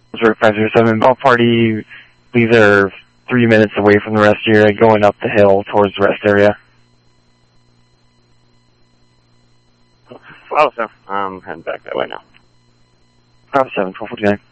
Road 507. Ball party, these are 3 minutes away from the rest area, going up the hill towards the rest area. Oh, so I'm heading back that way now. 507, 1249.